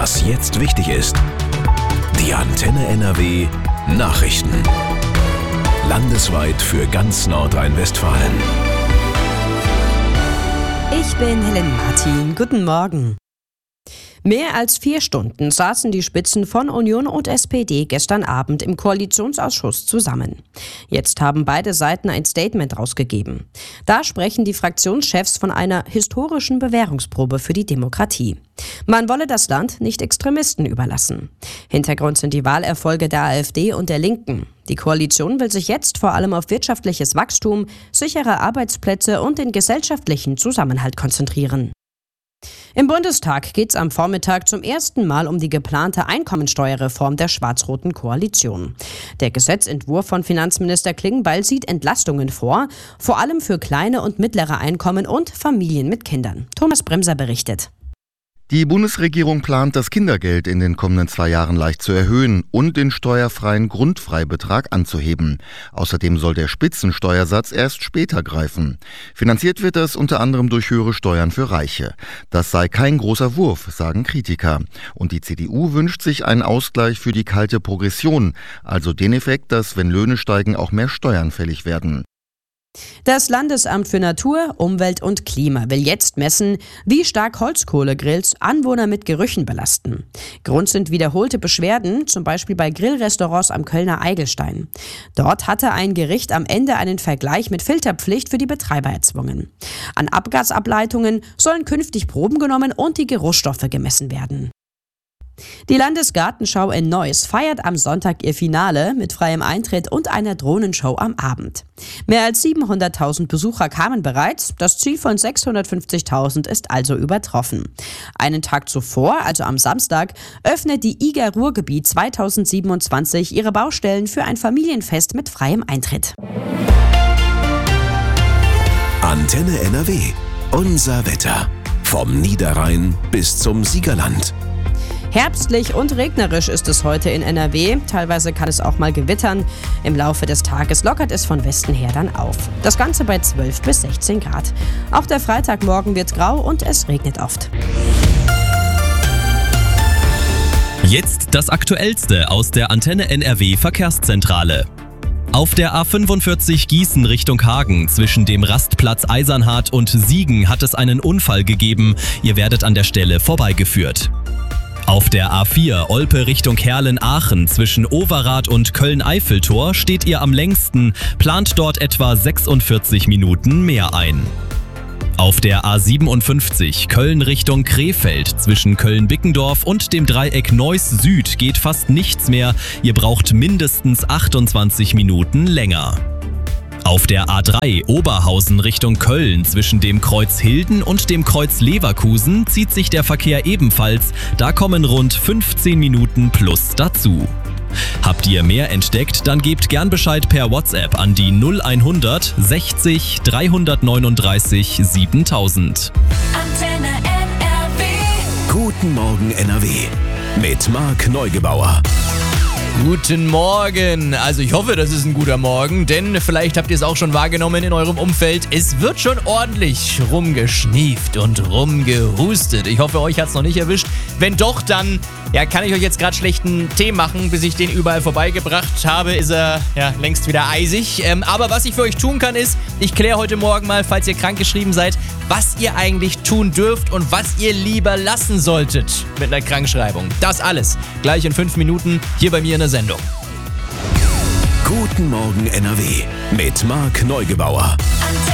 Was jetzt wichtig ist. Die Antenne NRW Nachrichten. Landesweit für ganz Nordrhein-Westfalen. Ich bin Helen Martin. Guten Morgen. Mehr als 4 Stunden saßen die Spitzen von Union und SPD gestern Abend im Koalitionsausschuss zusammen. Jetzt haben beide Seiten ein Statement rausgegeben. Da sprechen die Fraktionschefs von einer historischen Bewährungsprobe für die Demokratie. Man wolle das Land nicht Extremisten überlassen. Hintergrund sind die Wahlerfolge der AfD und der Linken. Die Koalition will sich jetzt vor allem auf wirtschaftliches Wachstum, sichere Arbeitsplätze und den gesellschaftlichen Zusammenhalt konzentrieren. Im Bundestag geht es am Vormittag zum ersten Mal um die geplante Einkommensteuerreform der schwarz-roten Koalition. Der Gesetzentwurf von Finanzminister Klingbeil sieht Entlastungen vor allem für kleine und mittlere Einkommen und Familien mit Kindern. Thomas Bremser berichtet. Die Bundesregierung plant, das Kindergeld in den kommenden 2 Jahren leicht zu erhöhen und den steuerfreien Grundfreibetrag anzuheben. Außerdem soll der Spitzensteuersatz erst später greifen. Finanziert wird das unter anderem durch höhere Steuern für Reiche. Das sei kein großer Wurf, sagen Kritiker. Und die CDU wünscht sich einen Ausgleich für die kalte Progression, also den Effekt, dass, wenn Löhne steigen, auch mehr Steuern fällig werden. Das Landesamt für Natur, Umwelt und Klima will jetzt messen, wie stark Holzkohlegrills Anwohner mit Gerüchen belasten. Grund sind wiederholte Beschwerden, zum Beispiel bei Grillrestaurants am Kölner Eigelstein. Dort hatte ein Gericht am Ende einen Vergleich mit Filterpflicht für die Betreiber erzwungen. An Abgasableitungen sollen künftig Proben genommen und die Geruchsstoffe gemessen werden. Die Landesgartenschau in Neuss feiert am Sonntag ihr Finale mit freiem Eintritt und einer Drohnenshow am Abend. Mehr als 700.000 Besucher kamen bereits, das Ziel von 650.000 ist also übertroffen. Einen Tag zuvor, also am Samstag, öffnet die IGA Ruhrgebiet 2027 ihre Baustellen für ein Familienfest mit freiem Eintritt. Antenne NRW. Unser Wetter. Vom Niederrhein bis zum Siegerland. Herbstlich und regnerisch ist es heute in NRW. Teilweise kann es auch mal gewittern. Im Laufe des Tages lockert es von Westen her dann auf. Das Ganze bei 12 bis 16 Grad. Auch der Freitagmorgen wird grau und es regnet oft. Jetzt das Aktuellste aus der Antenne NRW Verkehrszentrale. Auf der A45 Gießen Richtung Hagen zwischen dem Rastplatz Eisernhardt und Siegen hat es einen Unfall gegeben. Ihr werdet an der Stelle vorbeigeführt. Auf der A4 Olpe Richtung Herlen-Aachen zwischen Overath und Köln-Eiffeltor steht ihr am längsten, plant dort etwa 46 Minuten mehr ein. Auf der A57 Köln Richtung Krefeld zwischen Köln-Bickendorf und dem Dreieck Neuss Süd geht fast nichts mehr, ihr braucht mindestens 28 Minuten länger. Auf der A3 Oberhausen Richtung Köln zwischen dem Kreuz Hilden und dem Kreuz Leverkusen zieht sich der Verkehr ebenfalls, da kommen rund 15 Minuten plus dazu. Habt ihr mehr entdeckt, dann gebt gern Bescheid per WhatsApp an die 0100 60 339 7000. Antenne NRW. Guten Morgen NRW. Mit Marc Neugebauer. Guten Morgen. Also ich hoffe, das ist ein guter Morgen, denn vielleicht habt ihr es auch schon wahrgenommen in eurem Umfeld. Es wird schon ordentlich rumgeschnieft und rumgehustet. Ich hoffe, euch hat es noch nicht erwischt. Wenn doch, dann kann ich euch jetzt gerade schlechten Tee machen. Bis ich den überall vorbeigebracht habe, ist er längst wieder eisig. Aber was ich für euch tun kann, ist, ich kläre heute Morgen mal, falls ihr krankgeschrieben seid, was ihr eigentlich tun dürft und was ihr lieber lassen solltet mit einer Krankschreibung. Das alles gleich in 5 Minuten hier bei mir in der Sendung. Guten Morgen NRW mit Marc Neugebauer.